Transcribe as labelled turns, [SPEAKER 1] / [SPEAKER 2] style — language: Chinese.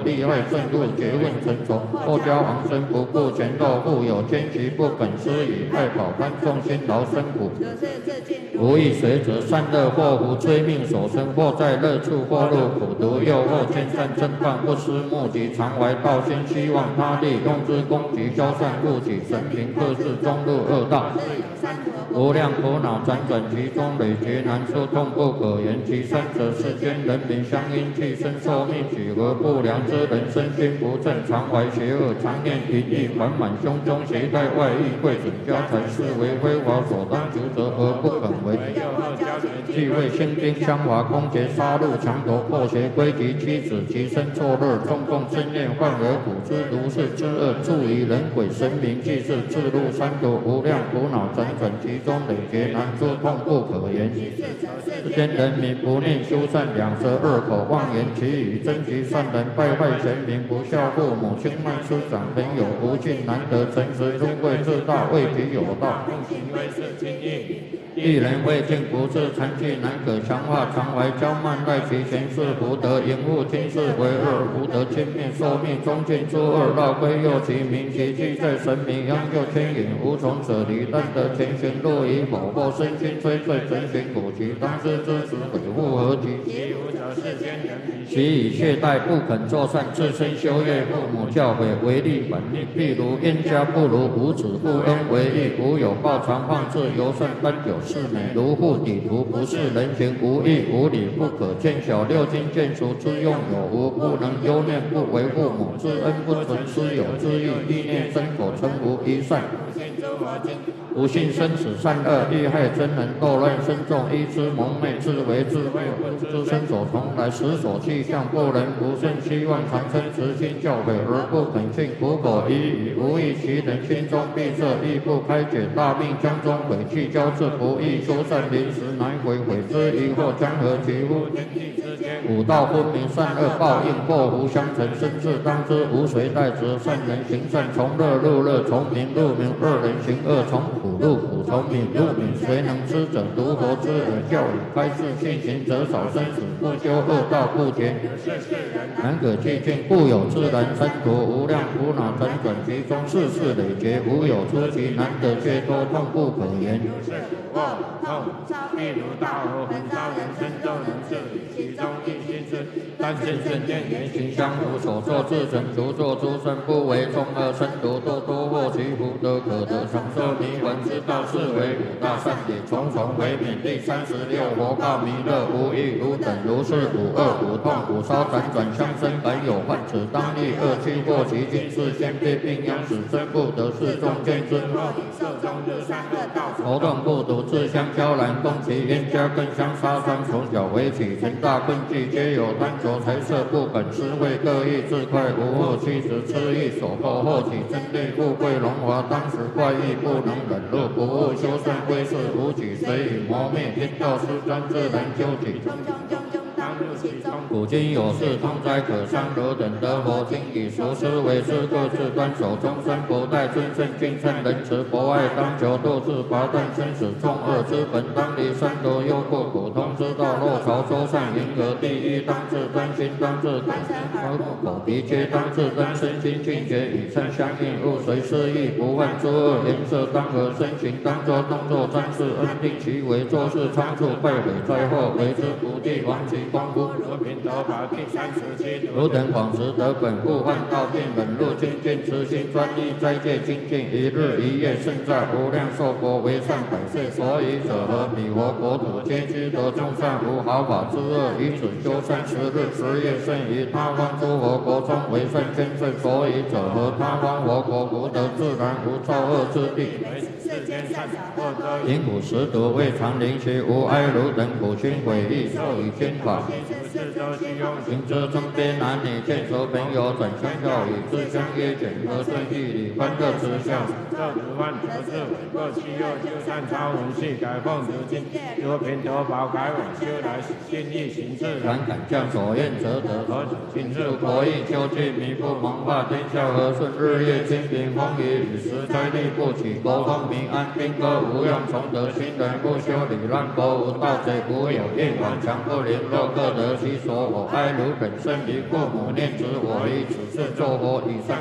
[SPEAKER 1] 利害甚入，结问成仇。或教王生不顾前斗，富有奸奇不肯施以爱保攀众辛劳生苦。无意随则善恶祸福催命所生，或在乐处或入苦毒诱惑，兼善正犯不思目的，常怀道心，希望他利用之攻击，消散护己神明，克制中入恶道。无量苦恼辗转其中，累劫难出，痛不可言。其三者，世间人民相因寄生受命，几何不良之人，身心不正，常怀邪恶，常念淫意，缓满胸中，携带外衣，贵准家财，视为非法所当求责而不肯为。既为兴兵相华，攻劫杀戮，强夺破邪归及妻子，其身作乐，中共正念，患而苦之如是之恶，助于人鬼神明，既是自入三途，无量苦恼辗转其中，累劫难出，痛不可言。世间人民不念修善，两舌恶口妄言其语，争其善人，败坏贤明，不孝父母，轻慢师长，朋友不敬，难得诚实，尊贵自大，为己有道，用行为是亲义。一人未尽不治，残疾难可强化，常怀骄慢，赖其前世福德，淫恶轻视为恶，福德轻灭，寿命中尽诸恶，绕归右其名，其迹在神明，央就牵引，无从舍离，但得前行，若以否或身心摧碎，成行苦其当知之时，悔复何及？其无者世间人民，其以懈怠不肯作善，自身修业，父母教诲，违逆本命，譬如冤家不如无子不恩为义，无有报常放置，尤甚奔久。是美如护底图，不是人情，无义无理，不可见小。六经见熟之用有无？不能忧念，不为父母之恩，不存私有之意，意念身口称无一善。不信生死善恶，利害真人，斗乱深重，依之蒙昧，自为自为，之身所从来，实所气象，不能不顺，希望长生慈心教诲而不肯信，苦口一语，无益其人，心中闭塞，亦不开解，大病将中，悔气交织，不易修善，临时难悔，悔之疑惑，将何其乎？五道分明，善恶报应，祸福相承，生至当知，无谁代责。善人行善，从乐入乐，从明入明；恶人行恶，从苦入苦，从敏入敏。谁能知者？独佛之耳教语，开示信行者少生死，不修恶道不结。难可寂静，故有自然生途，无量苦恼辗转其中，世事累劫，无有出奇，难得解脱，痛不可言。譬如大河横烧人生，都能治理其中一心事，但见正见言行相符，所作自成，除作诸身，不为众恶生毒，多多获其福德，可得长寿弥文之道，是为五大善解，重重为免。第36，佛告弥勒，无异如等，如是五恶五痛五烧辗转相生，本有患此，当立恶趣祸其经，是先必病殃死，真不得是众见之后，受中日善恶道，头痛不独自相交然，攻其冤家更相杀伤，从小为起，成大困忌，皆有贪求财色，不本施惠，各异自快，无恶妻子痴意所迫，后起争利，富贵荣华，当时怪异，不能忍辱，不务修善，归世无己，随以磨灭，天道失专，自然究己。古今有事，通哉可伤，汝等得佛经，以熟思维之，各自端守终身，不待尊圣君称仁慈，博爱当求，度自拔断生死众恶之本，当离三毒忧怖苦通之道，若朝周善迎合第一，当自端心，当自口鼻皆当自端，身心净洁，与称相应，勿随失意，不犯诸恶，颜色当合，身形当作动作，专事恩定其为，做事仓促，败毁灾祸，为之不地，亡其光复。如品头法第37，汝等广识得本，不犯道并忍辱精进，慈心专一，斋戒精进，一日一夜胜在无量寿佛，为善百岁，所以者何？彼佛国土皆居得众善，无毫发之恶，以此修30日10夜胜于他方诸佛国中为善坚胜，所以者何？他方佛国福德自然，无造恶之地。因苦食毒，未尝临其无哀汝等苦心悔意，受以天法。行之中边男女，见熟朋友，转相告语，自相约卷，和顺义理，欢乐之笑。这如万得智慧，各其右修善超文系，改奉如经，如平头宝改往修来，心意行自然，敢将所愿则得。今日国义究竟，弥不蒙化天下和顺，日夜清平风雨，与时灾力不起，国风民安，兵戈无用，从得新人不修理，乱国无盗贼，不有业往强不灵，若各得其所，我哀如本生离父母念子，我以此事作佛以上。